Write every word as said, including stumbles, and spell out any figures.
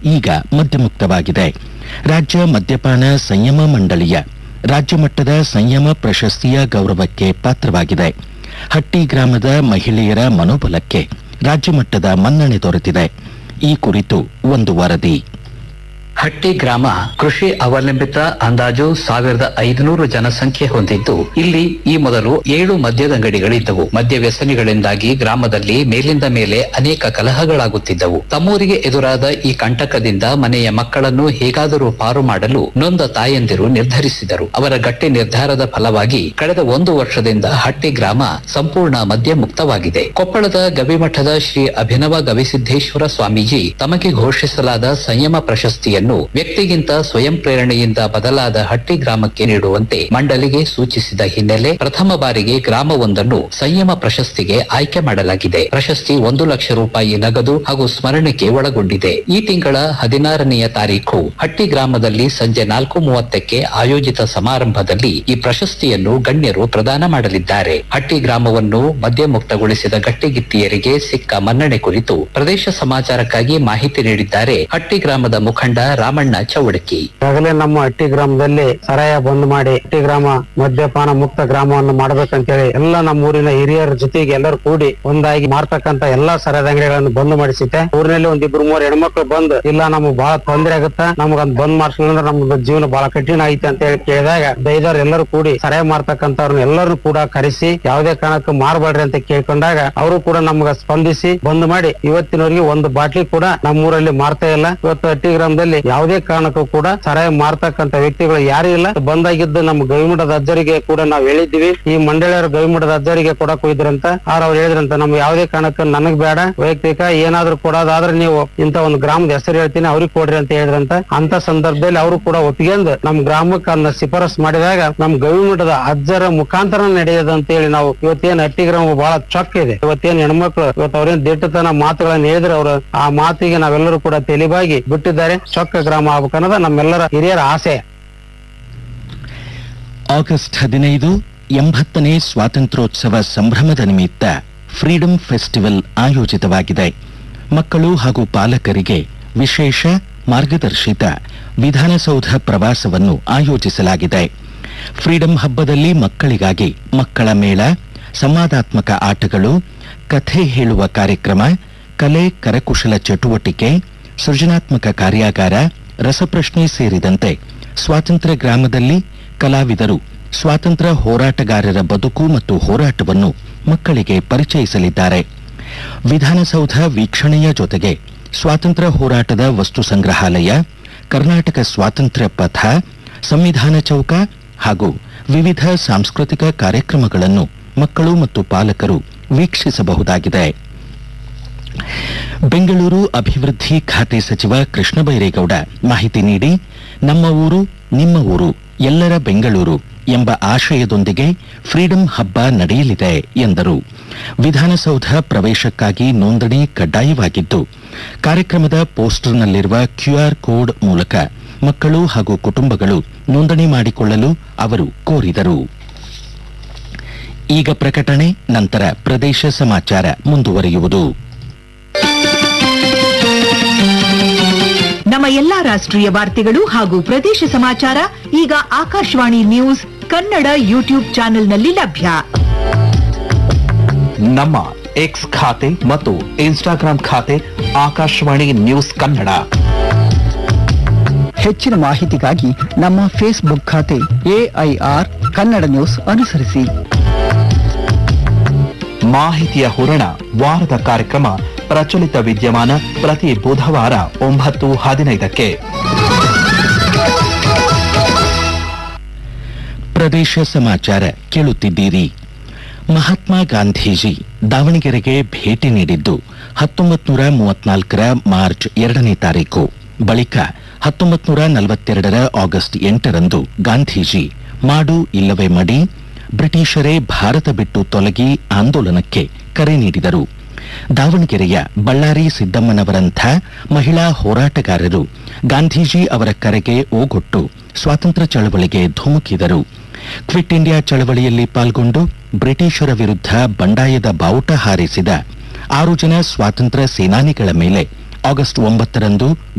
ಈಗ ಮದ್ಯಮುಕ್ತವಾಗಿದೆ. ರಾಜ್ಯ ಮದ್ಯಪಾನ ಸಂಯಮ ಮಂಡಳಿಯ ರಾಜ್ಯ ಮಟ್ಟದ ಸಂಯಮ ಪ್ರಶಸ್ತಿಯ ಗೌರವಕ್ಕೆ ಪಾತ್ರವಾಗಿದೆ. ಹಟ್ಟಿ ಗ್ರಾಮದ ಮಹಿಳೆಯರ ಮನೋಬಲಕ್ಕೆ ರಾಜ್ಯ ಮಟ್ಟದ ಮನ್ನಣೆ ದೊರೆತಿದೆ. ಈ ಕುರಿತು ಒಂದು ವರದಿ. ಹಟ್ಟಿ ಗ್ರಾಮ ಕೃಷಿ ಅವಲಂಬಿತ ಅಂದಾಜು ಸಾವಿರದ ಐದುನೂರು ಜನಸಂಖ್ಯೆ ಹೊಂದಿದ್ದು, ಇಲ್ಲಿ ಈ ಮೊದಲು ಏಳು ಮದ್ಯದಂಗಡಿಗಳಿದ್ದವು. ಮದ್ಯ ವ್ಯಸನಿಗಳಿಂದಾಗಿ ಗ್ರಾಮದಲ್ಲಿ ಮೇಲಿಂದ ಮೇಲೆ ಅನೇಕ ಕಲಹಗಳಾಗುತ್ತಿದ್ದವು. ತಮ್ಮೂರಿಗೆ ಎದುರಾದ ಈ ಕಂಟಕದಿಂದ ಮನೆಯ ಮಕ್ಕಳನ್ನು ಹೇಗಾದರೂ ಪಾರು ಮಾಡಲು ನೊಂದ ತಾಯಂದಿರು ನಿರ್ಧರಿಸಿದರು. ಅವರ ಗಟ್ಟಿ ನಿರ್ಧಾರದ ಫಲವಾಗಿ ಕಳೆದ ಒಂದು ವರ್ಷದಿಂದ ಹಟ್ಟಿ ಗ್ರಾಮ ಸಂಪೂರ್ಣ ಮದ್ಯ ಮುಕ್ತವಾಗಿದೆ. ಕೊಪ್ಪಳದ ಗವಿಮಠದ ಶ್ರೀ ಅಭಿನವ ಗವಿಸಿದ್ದೇಶ್ವರ ಸ್ವಾಮೀಜಿ ತಮಗೆ ಘೋಷಿಸಲಾದ ಸಂಯಮ ಪ್ರಶಸ್ತಿಯನ್ನು ವ್ಯಕ್ತಿಗಿಂತ ಸ್ವಯಂ ಪ್ರೇರಣೆಯಿಂದ ಬದಲಾದ ಹಟ್ಟಿ ಗ್ರಾಮಕ್ಕೆ ನೀಡುವಂತೆ ಮಂಡಳಿಗೆ ಸೂಚಿಸಿದ ಹಿನ್ನೆಲೆ ಪ್ರಥಮ ಬಾರಿಗೆ ಗ್ರಾಮವೊಂದನ್ನು ಸಂಯಮ ಪ್ರಶಸ್ತಿಗೆ ಆಯ್ಕೆ ಮಾಡಲಾಗಿದೆ. ಪ್ರಶಸ್ತಿ ಒಂದು ಲಕ್ಷ ರೂಪಾಯಿ ನಗದು ಹಾಗೂ ಸ್ಮರಣಿಕೆ ಒಳಗೊಂಡಿದೆ. ಈ ತಿಂಗಳ ಹದಿನಾರನೆಯ ತಾರೀಖು ಹಟ್ಟಿ ಗ್ರಾಮದಲ್ಲಿ ಸಂಜೆ ನಾಲ್ಕು ಮೂವತ್ತಕ್ಕೆ ಆಯೋಜಿತ ಸಮಾರಂಭದಲ್ಲಿ ಈ ಪ್ರಶಸ್ತಿಯನ್ನು ಗಣ್ಯರು ಪ್ರದಾನ ಮಾಡಲಿದ್ದಾರೆ. ಹಟ್ಟಿ ಗ್ರಾಮವನ್ನು ಮದ್ಯಮುಕ್ತಗೊಳಿಸಿದ ಗಟ್ಟಿಗಿತ್ತಿಯರಿಗೆ ಸಿಕ್ಕ ಮನ್ನಣೆ ಕುರಿತು ಪ್ರದೇಶ ಸಮಾಚಾರಕ್ಕಾಗಿ ಮಾಹಿತಿ ನೀಡಿದ್ದಾರೆ ಹಟ್ಟಿ ಗ್ರಾಮದ ಮುಖಂಡ ರಾಮಣ್ಣ ಚೌಡಕಿ. ಈಗಾಗಲೇ ನಮ್ಮ ಹಟ್ಟಿ ಗ್ರಾಮದಲ್ಲಿ ಸರಾಯ ಬಂದ್ ಮಾಡಿ ಹಟ್ಟಿ ಗ್ರಾಮ ಮದ್ಯಪಾನ ಮುಕ್ತ ಗ್ರಾಮವನ್ನು ಮಾಡಬೇಕಂತೇಳಿ ಎಲ್ಲ ನಮ್ಮ ಊರಿನ ಹಿರಿಯರ ಜೊತೆಗೆ ಎಲ್ಲರೂ ಕೂಡಿ ಒಂದಾಗಿ ಮಾರ್ತಕ್ಕಂತ ಎಲ್ಲಾ ಸರಾಯದ ಅಂಗಡಿಗಳನ್ನು ಬಂದ್ ಮಾಡಿಸಿದ್ದೆ. ಊರಿನಲ್ಲಿ ಒಂದಿಬ್ರು ಮೂರು ಹೆಣ್ಮಕ್ಳು ಬಂದ್ ಇಲ್ಲ ನಮ್ಗೆ ಬಹಳ ತೊಂದರೆ ಆಗುತ್ತಾ, ನಮ್ಗಂದ್ ಬಂದ್ ಮಾಡ್ಸಲಿಲ್ಲ ನಮ್ದು ಜೀವನ ಬಹಳ ಕಠಿಣ ಐತೆ ಅಂತ ಹೇಳಿ ಕೇಳಿದಾಗ ದೈದವ್ರು ಎಲ್ಲರೂ ಕೂಡಿ ಸರಾಯ ಮಾರ್ತಕ್ಕಂಥವ್ರನ್ನ ಎಲ್ಲರೂ ಕೂಡ ಕರೆಸಿ ಯಾವುದೇ ಕಾರಣಕ್ಕೂ ಮಾರಬೇಡ್ರಿ ಅಂತ ಕೇಳ್ಕೊಂಡಾಗ ಅವರು ಕೂಡ ನಮ್ಗ ಸ್ಪಂದಿಸಿ ಬಂದ್ ಮಾಡಿ ಇವತ್ತಿನವರೆಗೆ ಒಂದು ಬಾಟ್ಲಿ ಕೂಡ ನಮ್ಮೂರಲ್ಲಿ ಮಾರ್ತಾ ಇಲ್ಲ. ಇವತ್ತು ಹಟ್ಟಿ ಗ್ರಾಮದಲ್ಲಿ ಯಾವುದೇ ಕಾರಣಕ್ಕೂ ಕೂಡ ಸರಾಯ ಮಾರ್ತಕ್ಕಂತ ವ್ಯಕ್ತಿಗಳು ಯಾರು ಇಲ್ಲ. ಬಂದಾಗಿದ್ದು ನಮ್ಮ ಗವಿಮಠದ ಅಜ್ಜರಿಗೆ ಕೂಡ ನಾವು ಹೇಳಿದ್ವಿ, ಈ ಮಂಡಳಿಯವರು ಗವಿಮಠದ ಅಜ್ಜರಿಗೆ ಕೊಡಕ್ ಹೋಯ್ದ್ರಂತ. ಆರ್ ಅವ್ರು ಹೇಳಿದ್ರಂತ ನಮ್ಗೆ ಯಾವುದೇ ಕಾರಣಕ್ಕೂ ನನಗ್ ಬೇಡ, ವೈಯಕ್ತಿಕ ಏನಾದ್ರು ಕೊಡೋದಾದ್ರೆ ನೀವು ಇಂತ ಒಂದು ಗ್ರಾಮದ ಹೆಸರು ಹೇಳ್ತೀನಿ ಅವ್ರಿಗೆ ಕೊಡ್ರಿ ಅಂತ ಹೇಳಿದ್ರಂತ. ಅಂತ ಸಂದರ್ಭದಲ್ಲಿ ಅವರು ಕೂಡ ಒಪ್ಪಿಗೆಂದು ನಮ್ ಗ್ರಾಮಕ್ಕೆ ಅದನ್ನ ಶಿಫಾರಸ್ ಮಾಡಿದಾಗ ನಮ್ ಗವಿಮಠದ ಅಜ್ಜರ ಮುಖಾಂತರ ನಡೆಯೋದು ಅಂತ ಹೇಳಿ ನಾವು ಇವತ್ತೇನ್ ಹಟ್ಟಿ ಗ್ರಾಮ ಬಹಳ ಚೊಕ್ಕ ಇದೆ. ಇವತ್ತೇನ್ ಹೆಣ್ಮಕ್ಳು ಇವತ್ತು ಅವ್ರೇನ್ ದಿಟ್ಟತನ ಮಾತುಗಳನ್ನ ಹೇಳಿದ್ರೆ ಅವರು ಆ ಮಾತಿಗೆ ನಾವೆಲ್ಲರೂ ಕೂಡ ತಲೆಬಾಗಿ ಬಿಟ್ಟಿದ್ದಾರೆ. ಚೊಕ್ಕ ಗ್ರಾಮ ಆಗಬೇಕನ್ನೋದು ನಮ್ಮೆಲ್ಲರ ಹಿರಿಯರ ಆಸೆ. ಆಗಸ್ಟ್ ಹದಿನೈದು ಎಂಬತ್ತನೇ ಸ್ವಾತಂತ್ರ್ಯೋತ್ಸವ ಸಂಭ್ರಮದ ನಿಮಿತ್ತ ಫ್ರೀಡಂ ಫೆಸ್ಟಿವಲ್ ಆಯೋಜಿತವಾಗಿದೆ. ಮಕ್ಕಳು ಹಾಗೂ ಪಾಲಕರಿಗೆ ವಿಶೇಷ ಮಾರ್ಗದರ್ಶಿತ ವಿಧಾನಸೌಧ ಪ್ರವಾಸವನ್ನು ಆಯೋಜಿಸಲಾಗಿದೆ. ಫ್ರೀಡಂ ಹಬ್ಬದಲ್ಲಿ ಮಕ್ಕಳಿಗಾಗಿ ಮಕ್ಕಳ ಮೇಳ, ಸಂವಾದಾತ್ಮಕ ಆಟಗಳು, ಕಥೆ ಹೇಳುವ ಕಾರ್ಯಕ್ರಮ, ಕಲೆ ಕರಕುಶಲ ಚಟುವಟಿಕೆ, ಸೃಜನಾತ್ಮಕ ಕಾರ್ಯಾಗಾರ, ರಸಪ್ರಶ್ನೆ ಸೇರಿದಂತೆ ಸ್ವಾತಂತ್ರ್ಯ ಗ್ರಾಮದಲ್ಲಿ ಕಲಾವಿದರು ಸ್ವಾತಂತ್ರ್ಯ ಹೋರಾಟಗಾರರ ಬದುಕು ಮತ್ತು ಹೋರಾಟವನ್ನು ಮಕ್ಕಳಿಗೆ ಪರಿಚಯಿಸಲಿದ್ದಾರೆ. ವಿಧಾನಸೌಧ ವೀಕ್ಷಣೆಯ ಜೊತೆಗೆ ಸ್ವಾತಂತ್ರ್ಯ ಹೋರಾಟದ ವಸ್ತು ಸಂಗ್ರಹಾಲಯ, ಕರ್ನಾಟಕ ಸ್ವಾತಂತ್ರ್ಯ ಪಥ, ಸಂವಿಧಾನ ಚೌಕ ಹಾಗೂ ವಿವಿಧ ಸಾಂಸ್ಕೃತಿಕ ಕಾರ್ಯಕ್ರಮಗಳನ್ನು ಮಕ್ಕಳು ಮತ್ತು ಪಾಲಕರು ವೀಕ್ಷಿಸಬಹುದಾಗಿದೆ. ಬೆಂಗಳೂರು ಅಭಿವೃದ್ಧಿ ಖಾತೆ ಸಚಿವ ಕೃಷ್ಣ ಬೈರೇಗೌಡ ಮಾಹಿತಿ ನೀಡಿ, ನಮ್ಮ ಊರು ನಿಮ್ಮ ಊರು ಎಲ್ಲರ ಬೆಂಗಳೂರು ಎಂಬ ಆಶಯದೊಂದಿಗೆ ಫ್ರೀಡಂ ಹಬ್ಬ ನಡೆಯಲಿದೆ ಎಂದರು. ವಿಧಾನಸೌಧ ಪ್ರವೇಶಕ್ಕಾಗಿ ನೋಂದಣಿ ಕಡ್ಡಾಯವಾಗಿದ್ದು, ಕಾರ್ಯಕ್ರಮದ ಪೋಸ್ಟರ್ನಲ್ಲಿರುವ ಕ್ಯೂಆರ್ ಕೋಡ್ ಮೂಲಕ ಮಕ್ಕಳು ಹಾಗೂ ಕುಟುಂಬಗಳು ನೋಂದಣಿ ಮಾಡಿಕೊಳ್ಳಲು ಅವರು ಕೋರಿದರು. ಈಗ ಪ್ರಕಟಣೆ, ನಂತರ ಪ್ರದೇಶ ಸಮಾಚಾರ ಮುಂದುವರಿಯುವುದು. ನಮ್ಮ ಎಲ್ಲಾ ರಾಷ್ಟ್ರೀಯ ವಾರ್ತೆಗಳು ಹಾಗೂ ಪ್ರದೇಶ ಸಮಾಚಾರ ಈಗ ಆಕಾಶವಾಣಿ ನ್ಯೂಸ್ ಕನ್ನಡ ಯೂಟ್ಯೂಬ್ ಚಾನೆಲ್ನಲ್ಲಿ ಲಭ್ಯ. ನಮ್ಮ ಎಕ್ಸ್ ಖಾತೆ ಮತ್ತು ಇನ್ಸ್ಟಾಗ್ರಾಂ ಖಾತೆ ಆಕಾಶವಾಣಿ ನ್ಯೂಸ್ ಕನ್ನಡ. ಹೆಚ್ಚಿನ ಮಾಹಿತಿಗಾಗಿ ನಮ್ಮ ಫೇಸ್ಬುಕ್ ಖಾತೆ ಎಐಆರ್ ಕನ್ನಡ ನ್ಯೂಸ್ ಅನುಸರಿಸಿ. ಮಾಹಿತಿಯ ಹೂರಣ ವಾರದ ಕಾರ್ಯಕ್ರಮ ಪ್ರಚಲಿತ ವಿದ್ಯಮಾನ ಪ್ರತಿ ಬುಧವಾರ ಒಂಬತ್ತು ಹದಿನೈದಕ್ಕೆ. ಪ್ರದೇಶ ಸಮಾಚಾರ ಕೇಳುತ್ತಿದ್ದೀರಿ. ಮಹಾತ್ಮ ಗಾಂಧೀಜಿ ದಾವಣಗೆರೆಗೆ ಭೇಟಿ ನೀಡಿದ್ದು ಹತ್ತೊಂಬತ್ತು ನೂರ ಮೂವತ್ನಾಲ್ಕರ ಮಾರ್ಚ್ ಎರಡನೇ ತಾರೀಕು. ಬಳಿಕ ಹತ್ತೊಂಬತ್ತು ನೂರ ನಲವತ್ತೆರಡರ ಆಗಸ್ಟ್ ಎಂಟರಂದು ಗಾಂಧೀಜಿ ಮಾಡು ಇಲ್ಲವೇ ಮಡಿ, ಬ್ರಿಟಿಷರೇ ಭಾರತ ಬಿಟ್ಟು ತೊಲಗಿ ಆಂದೋಲನಕ್ಕೆ ಕರೆ ನೀಡಿದರು. ದಾವಣಗೆರೆಯ ಬಳ್ಳಾರಿ ಸಿದ್ದಮ್ಮನವರಂಥ ಮಹಿಳಾ ಹೋರಾಟಗಾರರು ಗಾಂಧೀಜಿ ಅವರ ಕರೆಗೆ ಓಗೊಟ್ಟು ಸ್ವಾತಂತ್ರ್ಯ ಚಳವಳಿಗೆ ಧುಮುಕಿದರು. ಕ್ವಿಟ್ ಇಂಡಿಯಾ ಚಳವಳಿಯಲ್ಲಿ ಪಾಲ್ಗೊಂಡು ಬ್ರಿಟಿಷರ ವಿರುದ್ಧ ಬಂಡಾಯದ ಬಾವುಟ ಹಾರಿಸಿದ ಆರು ಜನ ಸ್ವಾತಂತ್ರ್ಯ ಸೇನಾನಿಗಳ ಮೇಲೆ ಆಗಸ್ಟ್ ಒಂಬತ್ತರಂದು